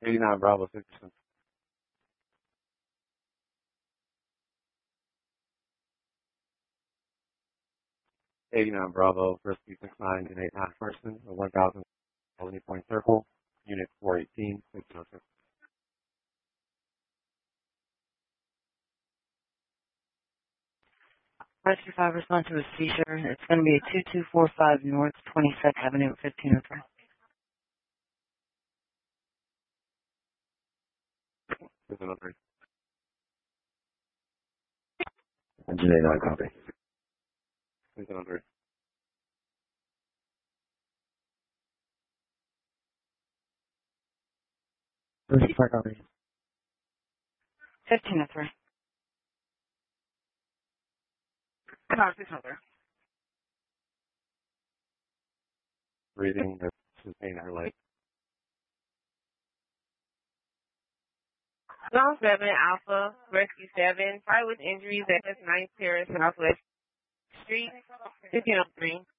89 Bravo 6%. 89 Bravo, Frisbee 69 and 89 Person, a 1,000 point circle, unit 418, 606. 525 respond to a seizure. It's going to be at 2245 North 22nd Avenue, 1503. 603. Engine 89 copy. 603. Copy. 1503. Car 603. Reading the sustainer light. Zone 7 Alpha Rescue 7, fire with injuries at 9th Terrace Southwest Street, 1503.